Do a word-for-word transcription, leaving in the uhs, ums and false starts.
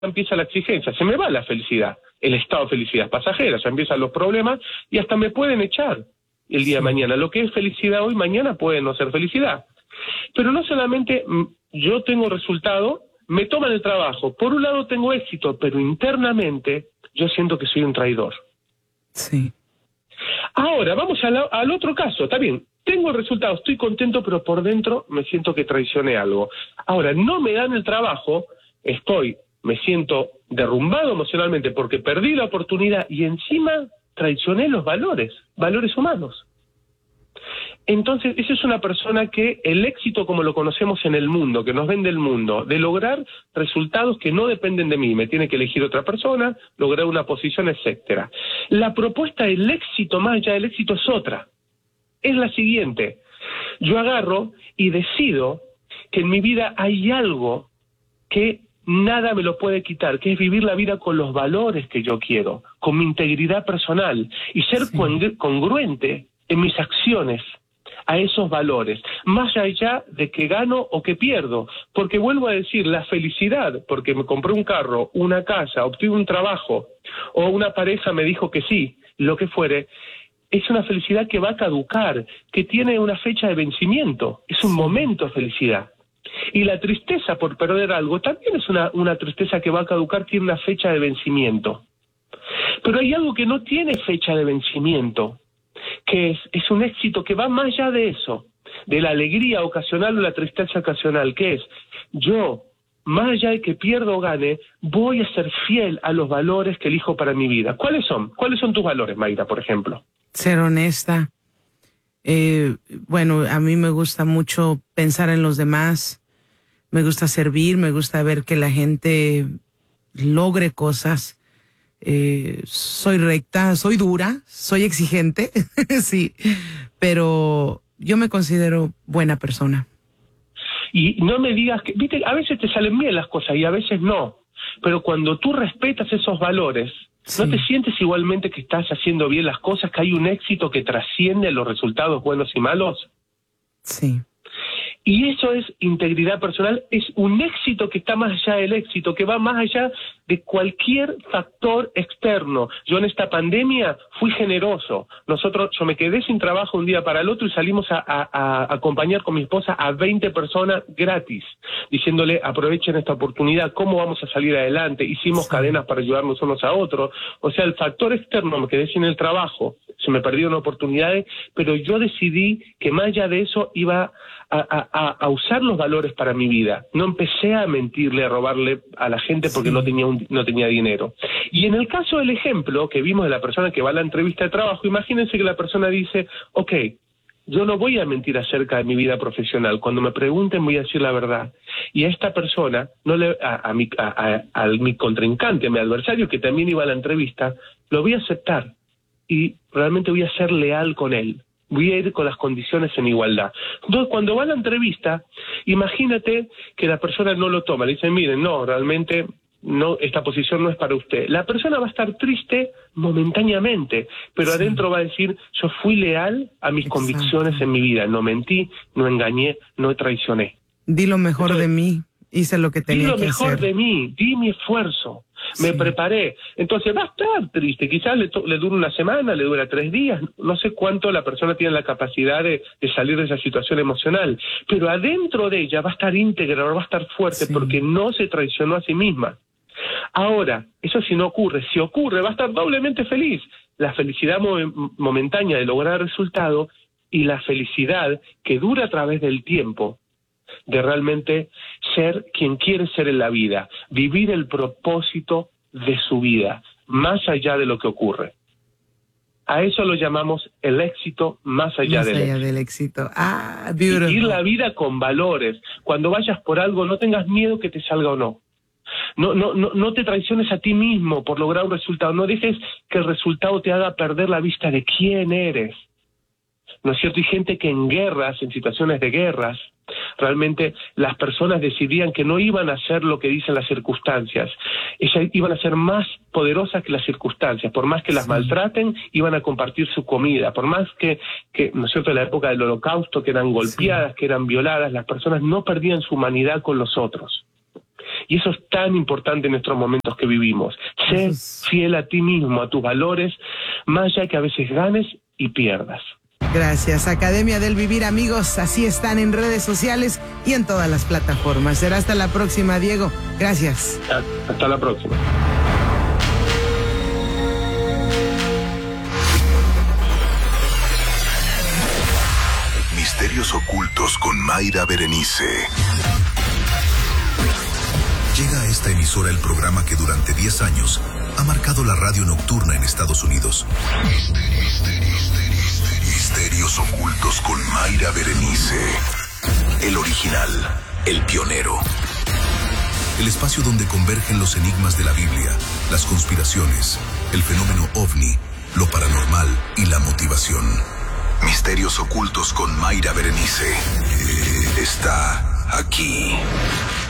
empieza la exigencia, se me va la felicidad, el estado de felicidad pasajera, ya empiezan los problemas y hasta me pueden echar el día de mañana. Lo que es felicidad hoy, mañana puede no ser felicidad. Pero no solamente yo tengo resultado, me toman el trabajo, por un lado tengo éxito, pero internamente yo siento que soy un traidor. Sí. Ahora, vamos a la, al otro caso, está bien, tengo resultados, estoy contento, pero por dentro me siento que traicioné algo. Ahora, no me dan el trabajo, estoy, me siento derrumbado emocionalmente porque perdí la oportunidad y encima traicioné los valores, valores humanos. Entonces, esa es una persona que el éxito como lo conocemos en el mundo, que nos vende el mundo, de lograr resultados que no dependen de mí, me tiene que elegir otra persona, lograr una posición, etcétera. La propuesta del éxito, más allá del éxito, es otra. Es la siguiente: yo agarro y decido que en mi vida hay algo que nada me lo puede quitar, que es vivir la vida con los valores que yo quiero, con mi integridad personal y ser sí. congruente en mis acciones a esos valores, más allá de que gano o que pierdo, porque vuelvo a decir, la felicidad, porque me compré un carro, una casa, obtuve un trabajo, o una pareja me dijo que sí, lo que fuere, es una felicidad que va a caducar, que tiene una fecha de vencimiento, es un momento de felicidad. Y la tristeza por perder algo también es una, una tristeza que va a caducar, tiene una fecha de vencimiento. Pero hay algo que no tiene fecha de vencimiento, que es, es un éxito que va más allá de eso, de la alegría ocasional o la tristeza ocasional, que es, yo, más allá de que pierda o gane, voy a ser fiel a los valores que elijo para mi vida. ¿Cuáles son? ¿Cuáles son tus valores, Mayra, por ejemplo? Ser honesta. Eh, bueno, a mí me gusta mucho pensar en los demás, me gusta servir, me gusta ver que la gente logre cosas. Eh, soy recta, soy dura, soy exigente, sí, pero yo me considero buena persona. Y no me digas que, viste, a veces te salen bien las cosas y a veces no, pero cuando tú respetas esos valores, sí. ¿no te sientes igualmente que estás haciendo bien las cosas, que hay un éxito que trasciende los resultados buenos y malos? Sí. Y eso es integridad personal, es un éxito que está más allá del éxito, que va más allá de cualquier factor externo. Yo en esta pandemia fui generoso. Nosotros, yo me quedé sin trabajo un día para el otro y salimos a, a, a acompañar con mi esposa a veinte personas gratis, diciéndole aprovechen esta oportunidad, ¿cómo vamos a salir adelante? Hicimos sí. cadenas para ayudarnos unos a otros. O sea, el factor externo, me quedé sin el trabajo, se me perdieron oportunidades, pero yo decidí que más allá de eso iba a, a, a, a usar los valores para mi vida. No empecé a mentirle, a robarle a la gente porque sí. no tenía un, no tenía dinero. Y en el caso del ejemplo que vimos de la persona que va a la entrevista de trabajo, imagínense que la persona dice, ok, yo no voy a mentir acerca de mi vida profesional, cuando me pregunten voy a decir la verdad. Y a esta persona, no le, a, a, mi, a, a, a mi contrincante, a mi adversario que también iba a la entrevista, lo voy a aceptar y realmente voy a ser leal con él. Voy a ir con las condiciones en igualdad. Entonces, cuando va a la entrevista, imagínate que la persona no lo toma. Le dicen, miren, no, realmente no, esta posición no es para usted. La persona va a estar triste momentáneamente, pero sí. adentro va a decir, yo fui leal a mis Exacto. convicciones en mi vida. No mentí, no engañé, no traicioné. Di lo mejor Entonces, de mí, hice lo que tenía que hacer. Di lo mejor de mí, di mi esfuerzo. Me sí. preparé. Entonces va a estar triste, quizás le, le dure una semana, le dura tres días, no sé cuánto la persona tiene la capacidad de, de salir de esa situación emocional, pero adentro de ella va a estar íntegra, va a estar fuerte sí. porque no se traicionó a sí misma. Ahora, eso si no ocurre, si ocurre va a estar doblemente feliz, la felicidad mo- momentánea de lograr el resultado y la felicidad que dura a través del tiempo, de realmente ser quien quiere ser en la vida, vivir el propósito de su vida, más allá de lo que ocurre. A eso lo llamamos el éxito más allá, más del, allá éxito. del éxito. Ah, beautiful. Vivir la vida con valores. Cuando vayas por algo, no tengas miedo que te salga o no. No, no, no, no te traiciones a ti mismo por lograr un resultado. No dejes que el resultado te haga perder la vista de quién eres. ¿No es cierto? Hay gente que en guerras, en situaciones de guerras, realmente las personas decidían que no iban a hacer lo que dicen las circunstancias. Ellas iban a ser más poderosas que las circunstancias. Por más que las sí. maltraten, iban a compartir su comida. Por más que, que, ¿no es cierto?, en la época del Holocausto, que eran golpeadas, sí. que eran violadas, las personas no perdían su humanidad con los otros. Y eso es tan importante en estos momentos que vivimos. Sé fiel a ti mismo, a tus valores, más allá que a veces ganes y pierdas. Gracias. Academia del Vivir, amigos. Así están en redes sociales y en todas las plataformas. Será hasta la próxima, Diego. Gracias. Hasta la próxima. Misterios ocultos con Mayra Berenice. Llega a esta emisora el programa que durante diez años ha marcado la radio nocturna en Estados Unidos. Misterios ocultos con Mayra Berenice. El original, el pionero. El espacio donde convergen los enigmas de la Biblia, las conspiraciones, el fenómeno ovni, lo paranormal y la motivación. Misterios ocultos con Mayra Berenice. Está aquí.